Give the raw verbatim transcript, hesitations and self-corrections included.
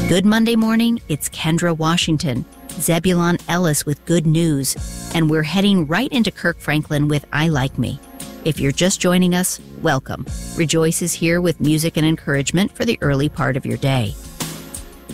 Good Monday morning, it's Kendra Washington, Zebulon Ellis with good news, and we're heading right into Kirk Franklin with I Like Me. If you're just joining us, welcome. Rejoice is here with music and encouragement for the early part of your day.